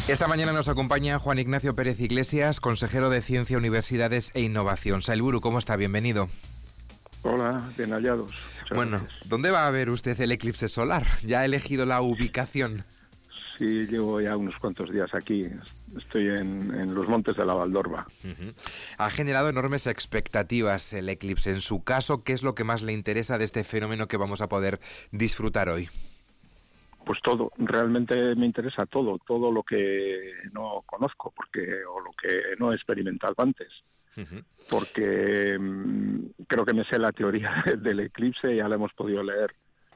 Esta mañana nos acompaña Juan Ignacio Pérez Iglesias, consejero de Ciencia, Universidades e Innovación. Sailburu, ¿cómo está? Bienvenido. Hola, bien hallados. Bueno, Gracias. ¿dónde va a ver usted el eclipse solar? ¿Ya ha elegido la ubicación? Sí, llevo ya unos cuantos días aquí. Estoy en los montes de la Valdorba. Ha generado enormes expectativas el eclipse. En su caso, ¿qué es lo que más le interesa de este fenómeno que vamos a poder disfrutar hoy? Pues todo, realmente me interesa todo lo que no conozco, o lo que no he experimentado antes. Porque creo que me sé la teoría del eclipse, ya la hemos podido leer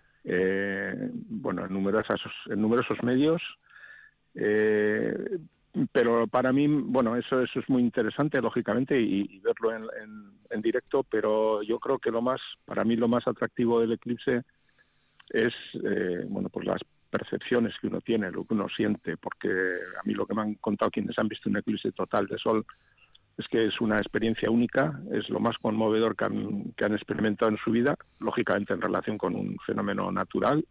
en numerosos medios. Pero para mí, bueno, eso es muy interesante, lógicamente, y verlo en directo, pero yo creo que para mí lo más atractivo del eclipse es, pues las percepciones que uno tiene, lo que uno siente, porque a mí lo que me han contado quienes han visto un eclipse total de sol es que es una experiencia única, es lo más conmovedor que han experimentado en su vida, lógicamente en relación con un fenómeno natural.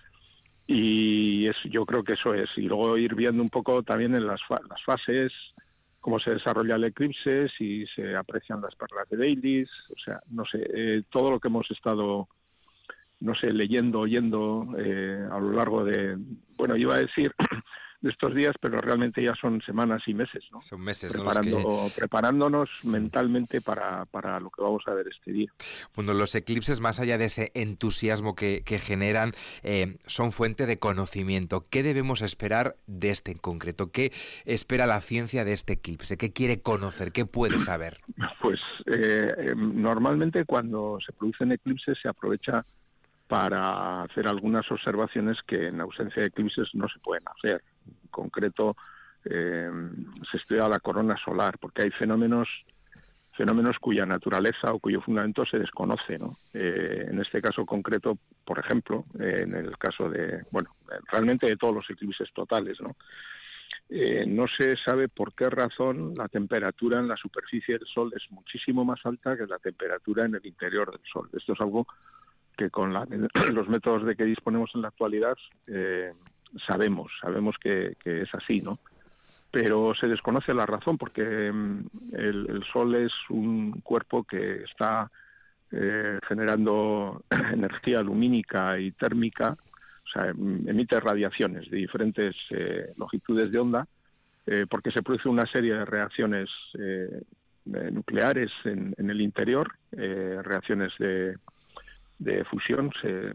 Y yo creo que eso es. Y luego ir viendo un poco también en las fases, cómo se desarrolla el eclipse, si se aprecian las perlas de Dailies, o sea, no sé, todo lo que hemos estado, no sé, leyendo, oyendo a lo largo de, bueno, iba a decir de estos días, pero realmente ya son semanas y meses, ¿no? Son meses, ¿no? Preparándonos mentalmente para lo que vamos a ver este día. Bueno, los eclipses, más allá de ese entusiasmo que generan, son fuente de conocimiento. ¿Qué debemos esperar de este en concreto? ¿Qué espera la ciencia de este eclipse? ¿Qué quiere conocer? ¿Qué puede saber? Pues normalmente cuando se producen eclipses se aprovecha para hacer algunas observaciones que en ausencia de eclipses no se pueden hacer. En concreto, se estudia la corona solar, porque hay fenómenos cuya naturaleza o cuyo fundamento se desconoce, ¿no? En este caso concreto, por ejemplo, en el caso de, realmente de todos los eclipses totales, ¿no? No se sabe por qué razón la temperatura en la superficie del Sol es muchísimo más alta que la temperatura en el interior del Sol. Esto es algo que con los métodos de que disponemos en la actualidad sabemos que es así, ¿no? Pero se desconoce la razón, porque el Sol es un cuerpo que está generando energía lumínica y térmica, o sea, emite radiaciones de diferentes longitudes de onda, porque se produce una serie de reacciones nucleares en el interior, reacciones de fusión,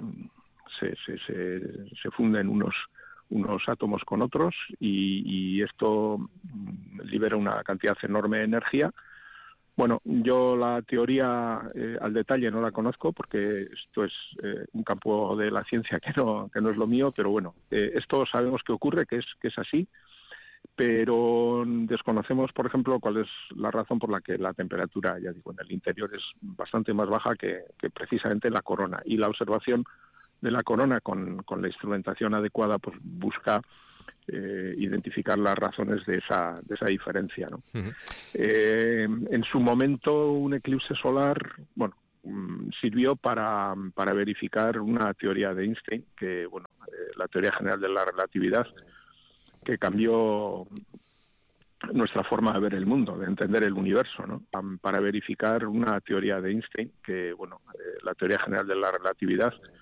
se funden unos átomos con otros y esto libera una cantidad enorme de energía. Bueno, yo la teoría al detalle no la conozco porque esto es un campo de la ciencia que no es lo mío, pero bueno, esto sabemos que ocurre, que es así, pero desconocemos, por ejemplo, cuál es la razón por la que la temperatura, ya digo, en el interior es bastante más baja que precisamente la corona. Y la observación de la corona con la instrumentación adecuada pues busca identificar las razones de esa diferencia, ¿no? En su momento un eclipse solar, sirvió para verificar una teoría de Einstein, que la teoría general de la relatividad, que cambió nuestra forma de ver el mundo, de entender el universo, ¿no? Para verificar una teoría de Einstein, que la teoría general de la relatividad